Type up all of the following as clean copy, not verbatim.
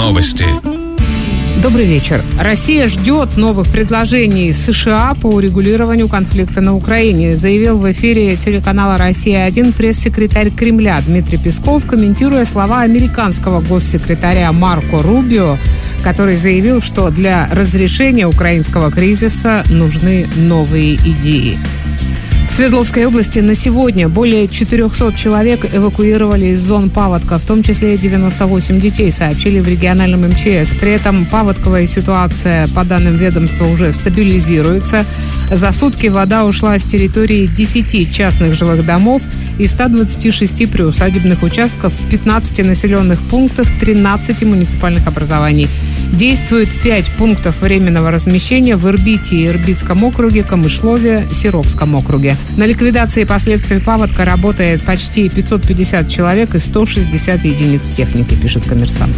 Новости. Добрый вечер. Россия ждет новых предложений США по урегулированию конфликта на Украине, заявил в эфире телеканала «Россия-1» пресс-секретарь Кремля Дмитрий Песков, комментируя слова американского госсекретаря Марко Рубио, который заявил, что для разрешения украинского кризиса нужны новые идеи. В Свердловской области на сегодня более 400 человек эвакуировали из зон паводка, в том числе 98 детей, сообщили в региональном МЧС. При этом паводковая ситуация, по данным ведомства, уже стабилизируется. За сутки вода ушла с территории 10 частных жилых домов и 126 приусадебных участков в 15 населенных пунктах 13 муниципальных образований. Действует 5 пунктов временного размещения в Ирбите и Ирбитском округе, Камышлове, Серовском округе. На ликвидации последствий паводка работает почти 550 человек и 160 единиц техники, пишет «Коммерсант».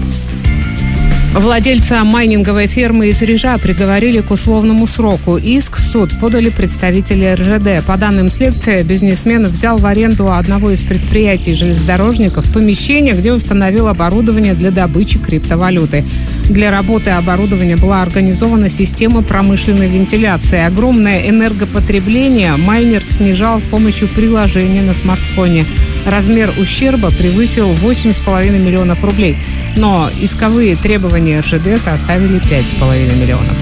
Владельца майнинговой фермы из Рижа приговорили к условному сроку. Иск в суд подали представители РЖД. По данным следствия, бизнесмен взял в аренду одного из предприятий железнодорожников помещение, где установил оборудование для добычи криптовалюты. Для работы оборудования была организована система промышленной вентиляции. Огромное энергопотребление майнер снижал с помощью приложения на смартфоне. Размер ущерба превысил 8,5 миллионов рублей. Но исковые требования РЖД составили 5,5 миллионов.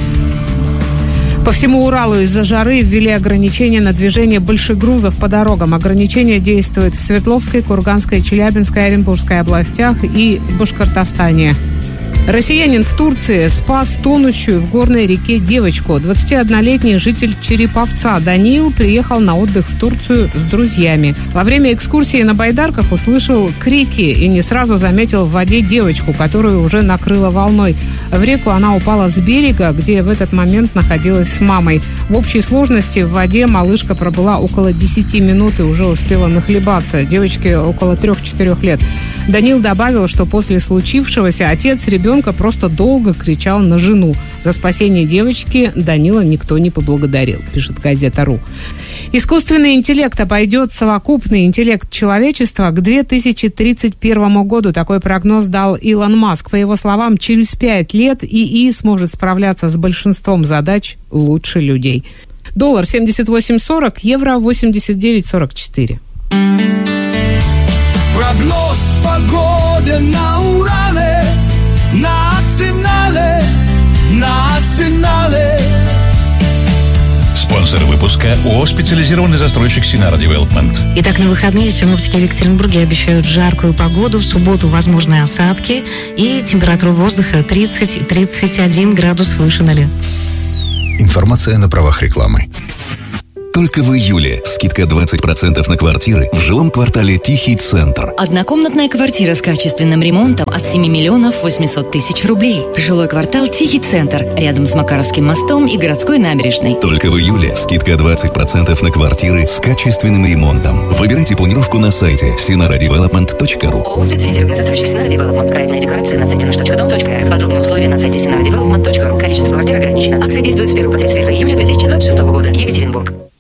По всему Уралу из-за жары ввели ограничения на движение большегрузов по дорогам. Ограничения действуют в Свердловской, Курганской, Челябинской, Оренбургской областях и Башкортостане. Россиянин в Турции спас тонущую в горной реке девочку. 21-летний житель Череповца Даниил приехал на отдых в Турцию с друзьями. Во время экскурсии на байдарках услышал крики и не сразу заметил в воде девочку, которую уже накрыло волной. В реку она упала с берега, где в этот момент находилась с мамой. В общей сложности в воде малышка пробыла около 10 минут и уже успела нахлебаться. Девочке около 3-4 лет. Даниил добавил, что после случившегося отец ребенка просто долго кричал на жену. За спасение девочки Данила никто не поблагодарил, пишет газета.ру. Искусственный интеллект обойдет совокупный интеллект человечества к 2031 году. Такой прогноз дал Илон Маск. По его словам, через 5 лет ИИ сможет справляться с большинством задач лучше людей. Доллар 78.40, евро 89.44. Прогноз погоды на Урале, национале. Спонсор выпуска ООО «Специализированный застройщик Синара Девелопмент». Итак, на выходные синоптики в Екатеринбурге обещают жаркую погоду. В субботу возможны осадки и температура воздуха 30-31 градус выше 0. Информация на правах рекламы. Только в июле скидка 20% на квартиры в жилом квартале «Тихий центр». Однокомнатная квартира с качественным ремонтом от 7 миллионов 800 тысяч рублей. Жилой квартал «Тихий центр» рядом с Макаровским мостом и городской набережной. Только в июле скидка 20% на квартиры с качественным ремонтом. Выбирайте планировку на сайте sinaradevelopment.ru. ООО «Специализированный застройщик Синара Девелопмент». Проектная декларация на сайте nаш.дом.рф. Подробные условия на сайте sinaradevelopment.ru. Количество квартир ограничено. Акция действует с 1 по 31 июля 2026 года. Екатеринбург.